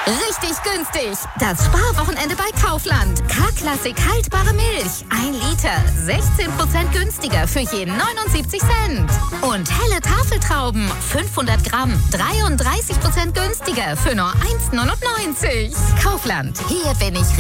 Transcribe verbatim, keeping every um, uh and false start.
Richtig günstig. Das Sparwochenende bei Kaufland. K-Klassik haltbare Milch. Ein Liter. sechzehn Prozent günstiger für jeden neunundsiebzig Cent. Und helle Tafeltrauben. fünfhundert Gramm. dreiunddreißig Prozent günstiger für nur eins neunundneunzig. Kaufland. Hier bin ich